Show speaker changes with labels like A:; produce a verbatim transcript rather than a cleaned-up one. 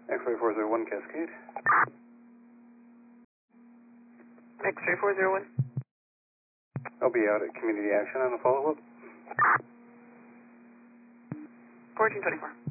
A: X-ray four zero one Cascade.
B: X-ray four zero one.
A: I'll be out at community action on a follow-up.
B: fourteen twenty-four.